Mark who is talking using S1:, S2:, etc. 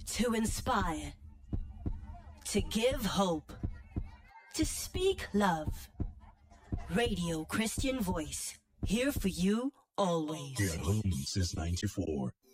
S1: To inspire, to give hope, to speak love. Radio Christian Voice, here for you always.
S2: Yeah, home since 94.